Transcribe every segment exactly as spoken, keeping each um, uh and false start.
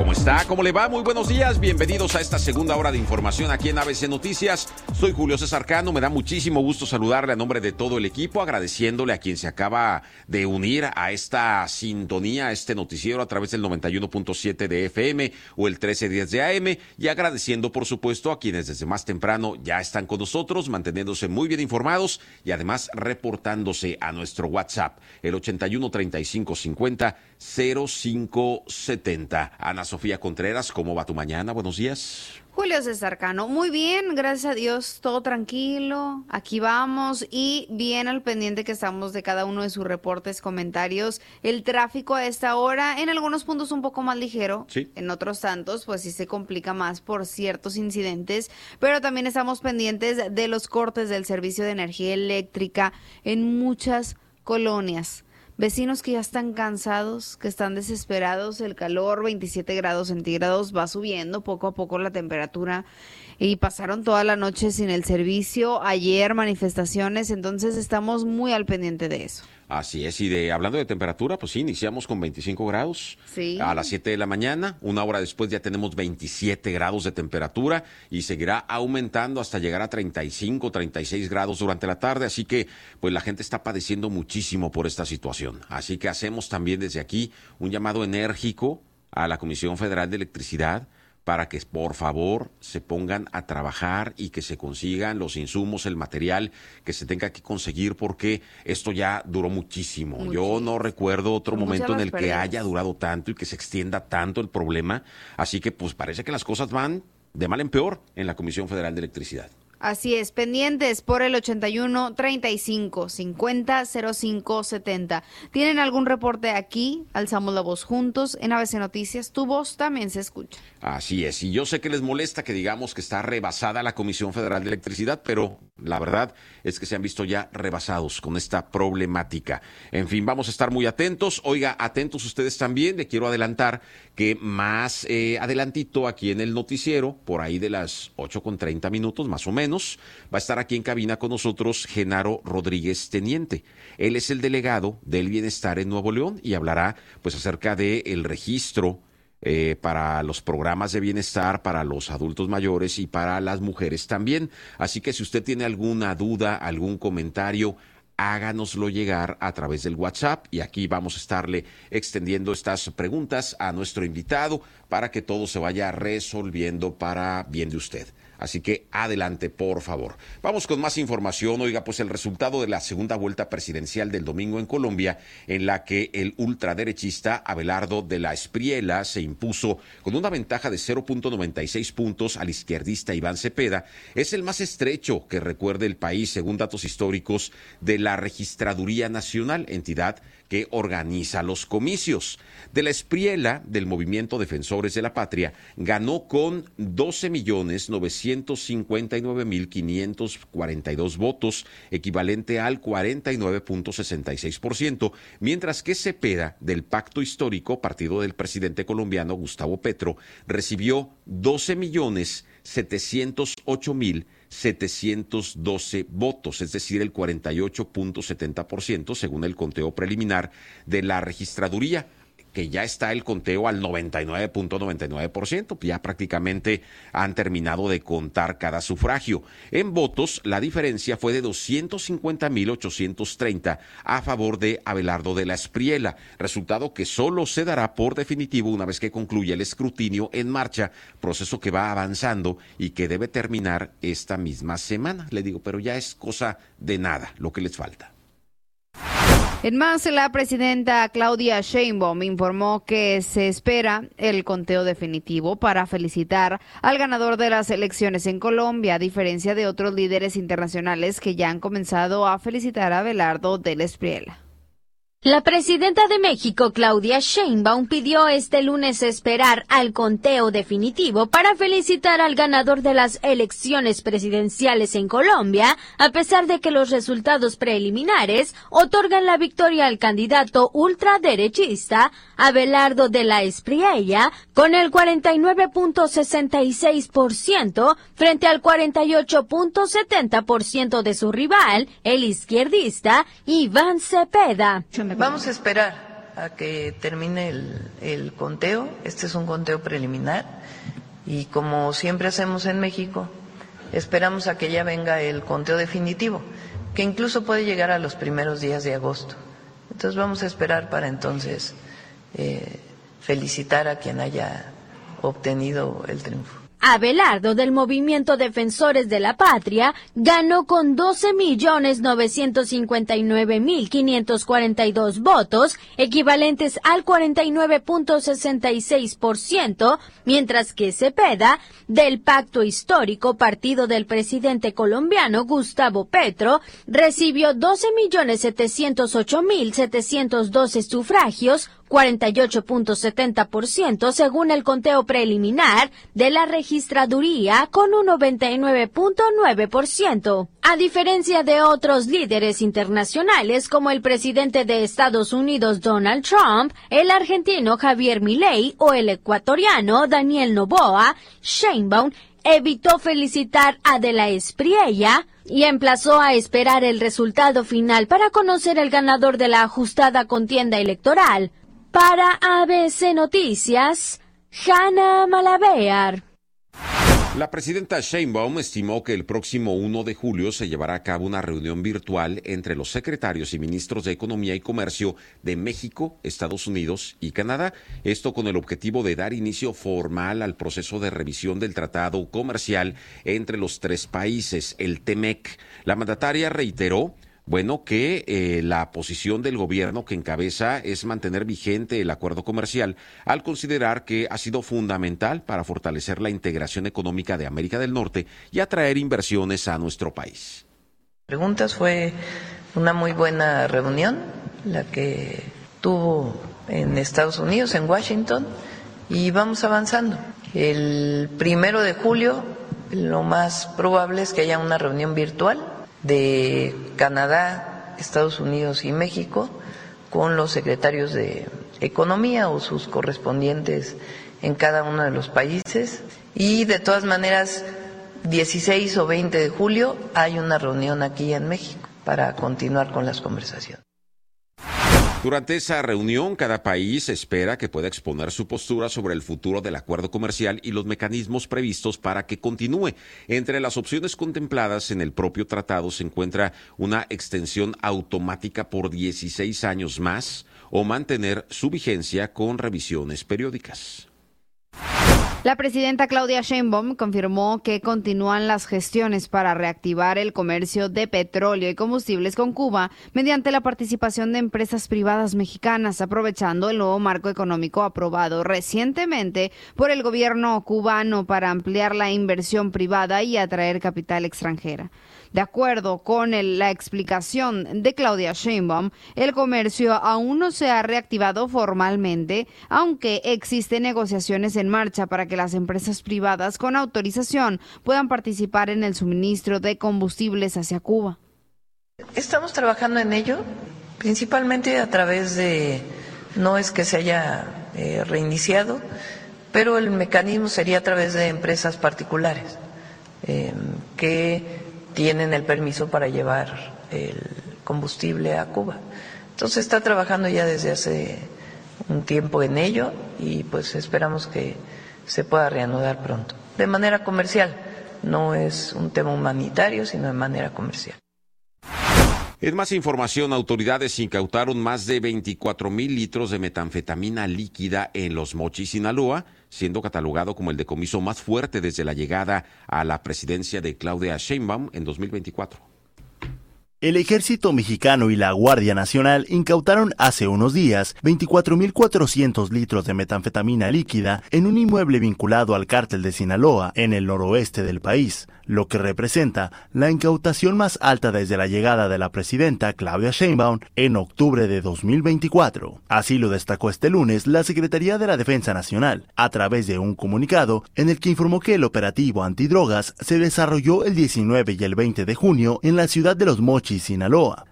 ¿Cómo está? ¿Cómo le va? Muy buenos días. Bienvenidos a esta segunda hora de información aquí en A B C Noticias. Soy Julio César Cano. Me da muchísimo gusto saludarle a nombre de todo el equipo, agradeciéndole a quien se acaba de unir a esta sintonía, a este noticiero a través del noventa y uno punto siete de F M o el trece diez de A M, y agradeciendo, por supuesto, a quienes desde más temprano ya están con nosotros, manteniéndose muy bien informados y además reportándose a nuestro WhatsApp, el ochenta y uno, treinta y cinco, cincuenta, cero cinco setenta. Ana Sofía Contreras, ¿cómo va tu mañana? Buenos días. Julio César Cano, muy bien, gracias a Dios, todo tranquilo, aquí vamos y bien al pendiente que estamos de cada uno de sus reportes, comentarios. El tráfico a esta hora, en algunos puntos un poco más ligero, sí. En otros tantos pues sí se complica más por ciertos incidentes, pero también estamos pendientes de los cortes del servicio de energía eléctrica en muchas colonias. Vecinos que ya están cansados, que están desesperados, el calor, veintisiete grados centígrados, va subiendo poco a poco la temperatura y pasaron toda la noche sin el servicio, ayer manifestaciones, entonces estamos muy al pendiente de eso. Así es, y de hablando de temperatura, pues sí, iniciamos con veinticinco grados sí. a las siete de la mañana, una hora después ya tenemos veintisiete grados de temperatura y seguirá aumentando hasta llegar a treinta y cinco, treinta y seis grados durante la tarde, así que pues la gente está padeciendo muchísimo por esta situación. Así que hacemos también desde aquí un llamado enérgico a la Comisión Federal de Electricidad para que por favor se pongan a trabajar y que se consigan los insumos, el material que se tenga que conseguir, porque esto ya duró muchísimo. muchísimo. Yo no recuerdo otro Son momento en el que haya durado tanto y que se extienda tanto el problema, así que pues parece que las cosas van de mal en peor en la Comisión Federal de Electricidad. Así es, pendientes por el ochenta y uno, treinta y cinco, cincuenta, cero cinco setenta. ¿Tienen algún reporte aquí? Alzamos la voz juntos en A B C Noticias. Tu voz también se escucha. Así es, y yo sé que les molesta que digamos que está rebasada la Comisión Federal de Electricidad, pero la verdad es que se han visto ya rebasados con esta problemática. En fin, vamos a estar muy atentos. Oiga, atentos ustedes también. Le quiero adelantar que más eh, adelantito aquí en el noticiero, por ahí de las ocho con treinta minutos más o menos, va a estar aquí en cabina con nosotros Genaro Rodríguez Teniente. Él es el delegado del bienestar en Nuevo León y hablará pues acerca del registro eh, para los programas de bienestar para los adultos mayores y para las mujeres también. Así que si usted tiene alguna duda, algún comentario, háganoslo llegar a través del WhatsApp y aquí vamos a estarle extendiendo estas preguntas a nuestro invitado para que todo se vaya resolviendo para bien de usted. Así que adelante, por favor. Vamos con más información. Oiga, pues el resultado de la segunda vuelta presidencial del domingo en Colombia, en la que el ultraderechista Abelardo de la Espriella se impuso con una ventaja de cero punto noventa y seis puntos al izquierdista Iván Cepeda, es el más estrecho que recuerde el país, según datos históricos de la Registraduría Nacional, entidad que organiza los comicios. De la Espriella, del Movimiento Defensores de la Patria, ganó con doce millones novecientos cincuenta y nueve mil quinientos cuarenta y dos votos, equivalente al cuarenta y nueve punto sesenta y seis por ciento, mientras que Cepeda, del Pacto Histórico, partido del presidente colombiano Gustavo Petro, recibió doce millones setecientos ocho mil setecientos doce votos, es decir, el cuarenta y ocho punto setenta por ciento, según el conteo preliminar de la registraduría, que ya está el conteo al noventa y nueve punto noventa y nueve por ciento, ya prácticamente han terminado de contar cada sufragio. En votos, la diferencia fue de doscientos cincuenta mil ochocientos treinta a favor de Abelardo de la Espriella, resultado que solo se dará por definitivo una vez que concluya el escrutinio en marcha, proceso que va avanzando y que debe terminar esta misma semana. Le digo, pero ya es cosa de nada lo que les falta. En más, la presidenta Claudia Sheinbaum informó que se espera el conteo definitivo para felicitar al ganador de las elecciones en Colombia, a diferencia de otros líderes internacionales que ya han comenzado a felicitar a Abelardo de la Espriella. La presidenta de México, Claudia Sheinbaum, pidió este lunes esperar al conteo definitivo para felicitar al ganador de las elecciones presidenciales en Colombia, a pesar de que los resultados preliminares otorgan la victoria al candidato ultraderechista Abelardo de la Espriella con el cuarenta y nueve punto sesenta y seis por ciento frente al cuarenta y ocho punto setenta por ciento de su rival, el izquierdista Iván Cepeda. Vamos a esperar a que termine el, el conteo. Este es un conteo preliminar y como siempre hacemos en México, esperamos a que ya venga el conteo definitivo, que incluso puede llegar a los primeros días de agosto. Entonces vamos a esperar para entonces eh, felicitar a quien haya obtenido el triunfo. Abelardo, del Movimiento Defensores de la Patria, ganó con doce millones novecientos cincuenta y nueve mil quinientos cuarenta y dos votos, equivalentes al cuarenta y nueve punto sesenta y seis por ciento, mientras que Cepeda, del Pacto Histórico, partido del presidente colombiano Gustavo Petro, recibió doce millones setecientos ocho mil setecientos doce sufragios, cuarenta y ocho punto setenta por ciento según el conteo preliminar de la registraduría, con un noventa y nueve punto nueve por ciento. A diferencia de otros líderes internacionales como el presidente de Estados Unidos Donald Trump, el argentino Javier Milei o el ecuatoriano Daniel Noboa, Sheinbaum evitó felicitar a De la Espriella y emplazó a esperar el resultado final para conocer el ganador de la ajustada contienda electoral. Para A B C Noticias, Hanna Malabear. La presidenta Sheinbaum estimó que el próximo uno de julio se llevará a cabo una reunión virtual entre los secretarios y ministros de Economía y Comercio de México, Estados Unidos y Canadá. Esto con el objetivo de dar inicio formal al proceso de revisión del tratado comercial entre los tres países, el TEMEC. La mandataria reiteró Bueno, que eh, la posición del gobierno que encabeza es mantener vigente el acuerdo comercial, al considerar que ha sido fundamental para fortalecer la integración económica de América del Norte y atraer inversiones a nuestro país. Preguntas, fue una muy buena reunión la que tuvo en Estados Unidos, en Washington, y vamos avanzando. El primero de julio, lo más probable es que haya una reunión virtual de Canadá, Estados Unidos y México con los secretarios de Economía o sus correspondientes en cada uno de los países, y de todas maneras dieciséis o veinte de julio hay una reunión aquí en México para continuar con las conversaciones. Durante esa reunión, cada país espera que pueda exponer su postura sobre el futuro del acuerdo comercial y los mecanismos previstos para que continúe. Entre las opciones contempladas en el propio tratado se encuentra una extensión automática por dieciséis años más o mantener su vigencia con revisiones periódicas. La presidenta Claudia Sheinbaum confirmó que continúan las gestiones para reactivar el comercio de petróleo y combustibles con Cuba mediante la participación de empresas privadas mexicanas, aprovechando el nuevo marco económico aprobado recientemente por el gobierno cubano para ampliar la inversión privada y atraer capital extranjera. De acuerdo con el, la explicación de Claudia Sheinbaum, el comercio aún no se ha reactivado formalmente, aunque existen negociaciones en marcha para que las empresas privadas con autorización puedan participar en el suministro de combustibles hacia Cuba. Estamos trabajando en ello, principalmente a través de, no es que se haya eh, reiniciado, pero el mecanismo sería a través de empresas particulares eh, que tienen el permiso para llevar el combustible a Cuba. Entonces está trabajando ya desde hace un tiempo en ello y pues esperamos que se pueda reanudar pronto. De manera comercial, no es un tema humanitario, sino de manera comercial. En más información, autoridades incautaron más de veinticuatro mil litros de metanfetamina líquida en Los Mochis, Sinaloa, siendo catalogado como el decomiso más fuerte desde la llegada a la presidencia de Claudia Sheinbaum en dos mil veinticuatro. El Ejército Mexicano y la Guardia Nacional incautaron hace unos días veinticuatro mil cuatrocientos litros de metanfetamina líquida en un inmueble vinculado al cártel de Sinaloa en el noroeste del país, lo que representa la incautación más alta desde la llegada de la presidenta Claudia Sheinbaum en octubre de dos mil veinticuatro. Así lo destacó este lunes la Secretaría de la Defensa Nacional, a través de un comunicado en el que informó que el operativo antidrogas se desarrolló el diecinueve y el veinte de junio en la ciudad de Los Mochis, Sinaloa.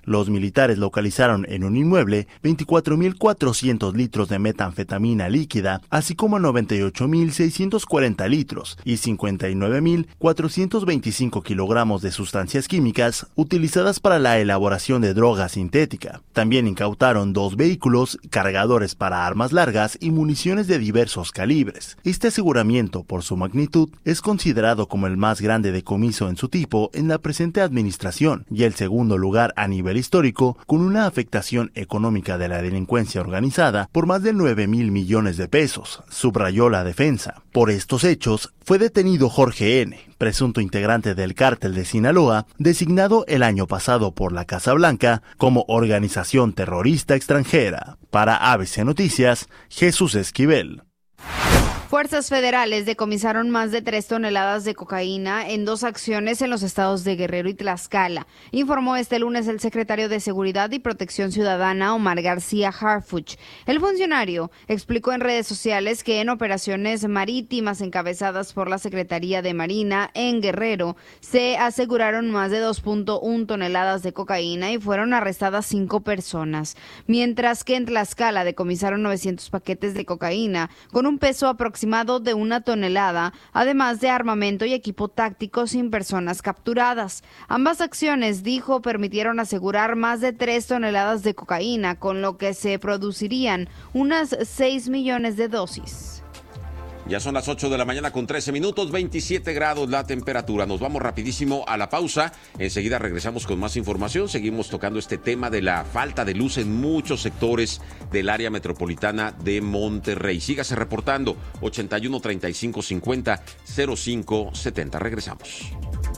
Los militares localizaron en un inmueble veinticuatro mil cuatrocientos litros de metanfetamina líquida, así como noventa y ocho mil seiscientos cuarenta litros y cincuenta y nueve mil cuatrocientos veinticinco kilogramos de sustancias químicas utilizadas para la elaboración de droga sintética. También incautaron dos vehículos, cargadores para armas largas y municiones de diversos calibres. Este aseguramiento, por su magnitud, es considerado como el más grande decomiso en su tipo en la presente administración y el segundo lugar a nivel histórico, con una afectación económica de la delincuencia organizada por más de nueve mil millones de pesos, subrayó la defensa. Por estos hechos, fue detenido Jorge N., presunto integrante del cártel de Sinaloa, designado el año pasado por la Casa Blanca como organización terrorista extranjera. Para A B C Noticias, Jesús Esquivel. Fuerzas federales decomisaron más de tres toneladas de cocaína en dos acciones en los estados de Guerrero y Tlaxcala, informó este lunes el secretario de Seguridad y Protección Ciudadana, Omar García Harfuch. El funcionario explicó en redes sociales que en operaciones marítimas encabezadas por la Secretaría de Marina en Guerrero se aseguraron más de dos punto uno toneladas de cocaína y fueron arrestadas cinco personas, mientras que en Tlaxcala decomisaron novecientos paquetes de cocaína con un peso aproximado de una tonelada, además de armamento y equipo táctico sin personas capturadas. Ambas acciones, dijo, permitieron asegurar más de tres toneladas de cocaína, con lo que se producirían unas seis millones de dosis. Ya son las ocho de la mañana con trece minutos, veintisiete grados la temperatura. Nos vamos rapidísimo a la pausa. Enseguida regresamos con más información. Seguimos tocando este tema de la falta de luz en muchos sectores del área metropolitana de Monterrey. Sígase reportando ochenta y uno, treinta y cinco, cincuenta, cero cinco setenta. Regresamos.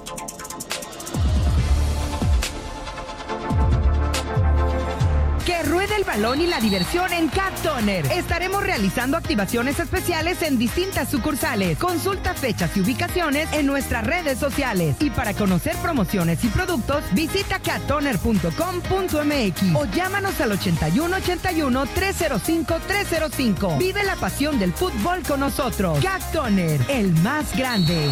Que ruede el balón y la diversión en Cat Toner. Estaremos realizando activaciones especiales en distintas sucursales. Consulta fechas y ubicaciones en nuestras redes sociales. Y para conocer promociones y productos, visita cat toner punto com punto m x o llámanos al ochenta y uno, ochenta y uno, trescientos cinco, trescientos cinco. Vive la pasión del fútbol con nosotros. Cat Toner, el más grande.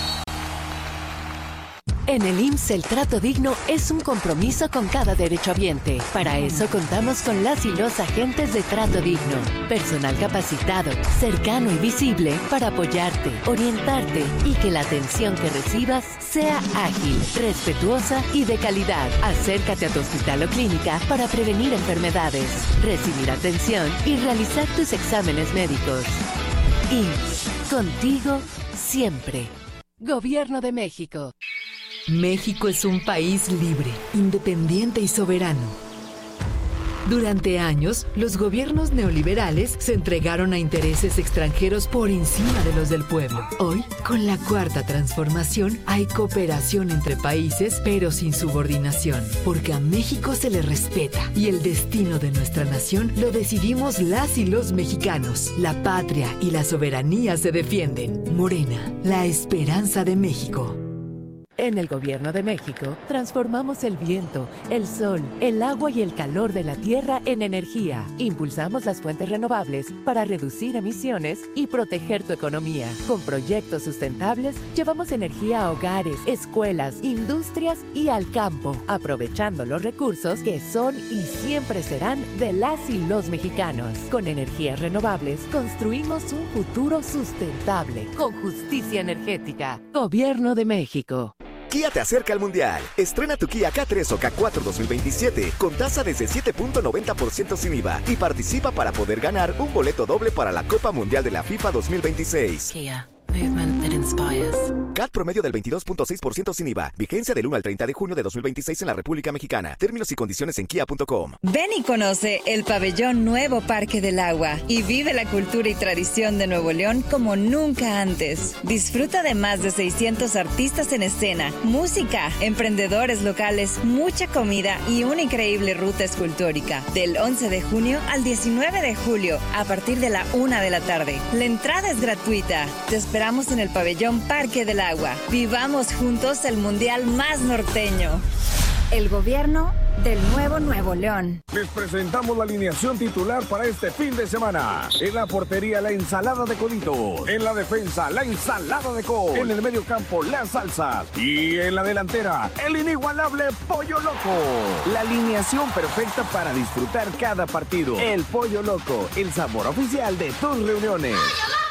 En el I M S S el trato digno es un compromiso con cada derechohabiente. Para eso contamos con las y los agentes de Trato Digno. Personal capacitado, cercano y visible para apoyarte, orientarte y que la atención que recibas sea ágil, respetuosa y de calidad. Acércate a tu hospital o clínica para prevenir enfermedades, recibir atención y realizar tus exámenes médicos. I M S S, contigo siempre. Gobierno de México. México es un país libre, independiente y soberano. Durante años, los gobiernos neoliberales se entregaron a intereses extranjeros por encima de los del pueblo. Hoy, con la Cuarta Transformación, hay cooperación entre países, pero sin subordinación, porque a México se le respeta y el destino de nuestra nación lo decidimos las y los mexicanos. La patria y la soberanía se defienden. Morena, la esperanza de México. En el Gobierno de México, transformamos el viento, el sol, el agua y el calor de la tierra en energía. Impulsamos las fuentes renovables para reducir emisiones y proteger tu economía. Con proyectos sustentables, llevamos energía a hogares, escuelas, industrias y al campo, aprovechando los recursos que son y siempre serán de las y los mexicanos. Con energías renovables, construimos un futuro sustentable, con justicia energética. Gobierno de México. Kia te acerca al Mundial. Estrena tu Kia K tres o K cuatro dos mil veintisiete con tasa desde siete punto noventa por ciento sin I V A y participa para poder ganar un boleto doble para la Copa Mundial de la FIFA dos mil veintiséis. Kia. Movement that inspires. C A T promedio del veintidós punto seis por ciento sin I V A. Vigencia del uno al treinta de junio de dos mil veintiséis en la República Mexicana. Términos y condiciones en kia punto com. Ven y conoce el pabellón Nuevo Parque del Agua y vive la cultura y tradición de Nuevo León como nunca antes. Disfruta de más de seiscientos artistas en escena, música, emprendedores locales, mucha comida y una increíble ruta escultórica. Del once de junio al diecinueve de julio a partir de la una de la tarde. La entrada es gratuita. Te esperamos en el pabellón Parque del Agua. Vivamos juntos el mundial más norteño. El gobierno del nuevo Nuevo León. Les presentamos la alineación titular para este fin de semana. En la portería, la ensalada de Codito. En la defensa, la ensalada de Co. En el medio campo, las salsas. Y en la delantera, el inigualable Pollo Loco. La alineación perfecta para disfrutar cada partido. El Pollo Loco, el sabor oficial de tus reuniones.